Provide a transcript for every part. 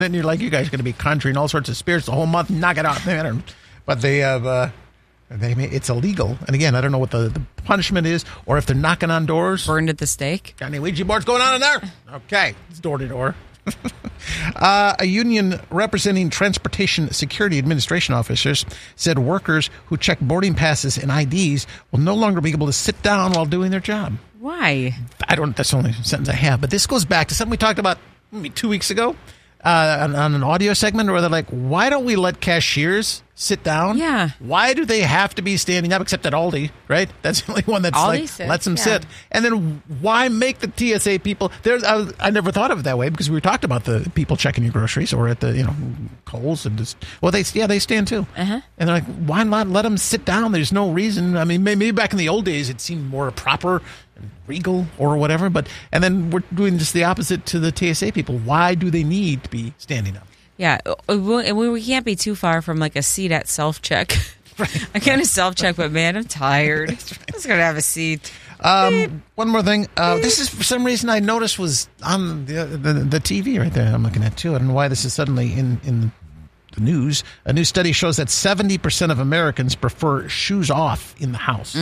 Then you're like, you guys are going to be conjuring all sorts of spirits the whole month. Knock it off. But they have, it's illegal. And again, I don't know what the punishment is or if they're knocking on doors. Burned at the stake. Got any Ouija boards going on in there? Okay. It's door to door. A union representing Transportation Security Administration officers said workers who check boarding passes and IDs will no longer be able to sit down while doing their job. Why? That's the only sentence I have. But this goes back to something we talked about maybe 2 weeks ago on an audio segment where they're like, why don't we let cashiers sit down? Yeah. Why do they have to be standing up except at Aldi, right? That's the only one that's lets them sit. And then why make the TSA people I never thought of it that way because we talked about the people checking your groceries or at the Kohl's and just they stand too. And they're like, why not let them sit down? There's no reason. I mean, maybe back in the old days it seemed more proper and regal or whatever, and then we're doing just the opposite to the TSA people. Why do they need to be standing up? Yeah, we can't be too far from like a seat at self-check. Right. I kind of self-check, but man, I'm tired. Right. I'm just going to have a seat. One more thing. This is, for some reason, I noticed was on the TV right there I'm looking at, too. I don't know why this is suddenly in the news. A new study shows that 70% of Americans prefer shoes off in the house.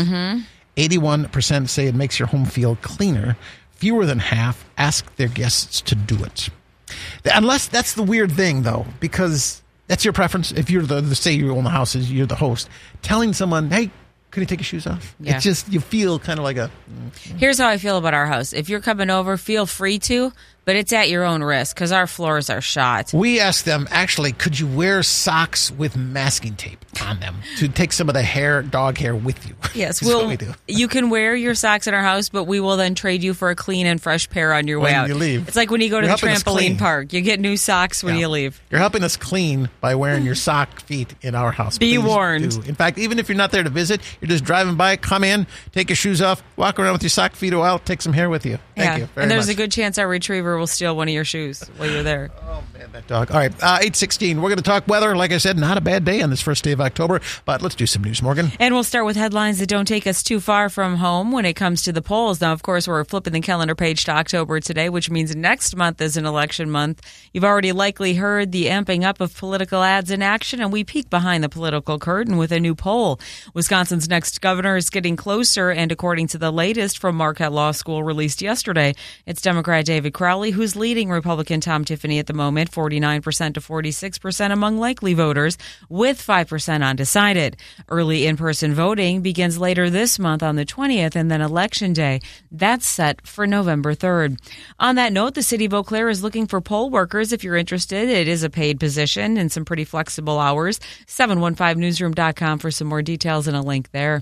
81% say it makes your home feel cleaner. Fewer than half ask their guests to do it. Unless that's the weird thing, though, because that's your preference. If you're say you own the house, you're the host, telling someone, hey, can you take your shoes off? Yeah. It's just, you feel kind of like a... Here's how I feel about our house. If you're coming over, feel free to, but it's at your own risk because our floors are shot. We asked them, actually, could you wear socks with masking tape on them to take some of the dog hair with you? Yes, we do. You can wear your socks in our house, but we will then trade you for a clean and fresh pair on your way out. When you leave. It's like when you go to the trampoline park. You get new socks when you leave. You're helping us clean by wearing your sock feet in our house. Be warned. In fact, even if you're not there to visit, you're just driving by, come in, take your shoes off, walk around with your sock feet a while, take some hair with you. Thank you very much. And there's a good chance our retriever will steal one of your shoes while you're there. Oh, man, that dog. All right, 8:16. We're going to talk weather. Like I said, not a bad day on this first day of October, but let's do some news, Morgan. And we'll start with headlines that don't take us too far from home when it comes to the polls. Now, of course, we're flipping the calendar page to October today, which means next month is an election month. You've already likely heard the amping up of political ads in action, and we peek behind the political curtain with a new poll. Wisconsin's next governor is getting closer, and according to the latest from Marquette Law School released yesterday, it's Democrat David Crowley who's leading Republican Tom Tiffany at the moment, 49% to 46% among likely voters, with 5% undecided. Early in-person voting begins later this month on the 20th, and then Election Day. That's set for November 3rd. On that note, the city of Eau Claire is looking for poll workers. If you're interested, it is a paid position and some pretty flexible hours. 715newsroom.com for some more details and a link there.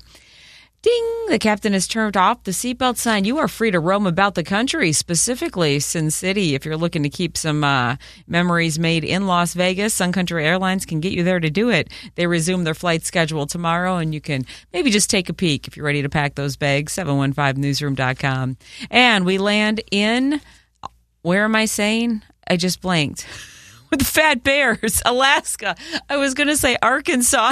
Ding! The captain has turned off the seatbelt sign. You are free to roam about the country, specifically Sin City. If you're looking to keep some memories made in Las Vegas, Sun Country Airlines can get you there to do it. They resume their flight schedule tomorrow, and you can maybe just take a peek if you're ready to pack those bags, 715newsroom.com. And we land in, where am I saying? I just blanked. With Fat Bears, Alaska. I was going to say Arkansas.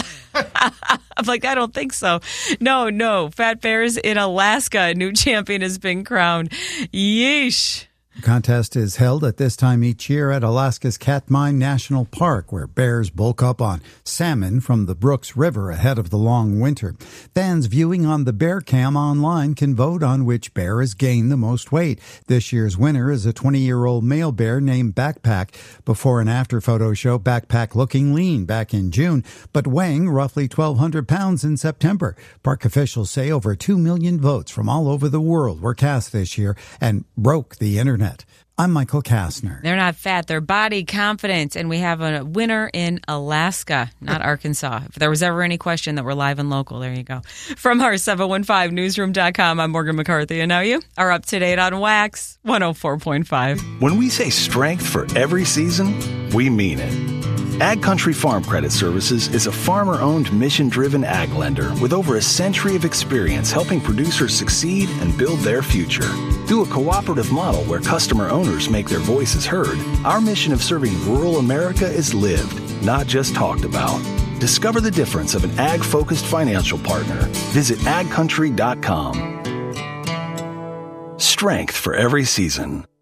I'm like, I don't think so. No. Fat Bears in Alaska. A new champion has been crowned. Yeesh. The contest is held at this time each year at Alaska's Katmai National Park, where bears bulk up on salmon from the Brooks River ahead of the long winter. Fans viewing on the Bear Cam online can vote on which bear has gained the most weight. This year's winner is a 20-year-old male bear named Backpack. Before and after photos show Backpack looking lean back in June, but weighing roughly 1,200 pounds in September. Park officials say over 2 million votes from all over the world were cast this year and broke the internet. I'm Michael Kastner. They're not fat, they're body confident, and we have a winner in Alaska, not Arkansas. If there was ever any question that we're live and local, there you go. From our 715newsroom.com, I'm Morgan McCarthy, and now you are up to date on Wax 104.5. When we say strength for every season, we mean it. Ag Country Farm Credit Services is a farmer-owned, mission-driven ag lender with over a century of experience helping producers succeed and build their future. Through a cooperative model where customer owners make their voices heard, our mission of serving rural America is lived, not just talked about. Discover the difference of an ag-focused financial partner. Visit agcountry.com. Strength for every season.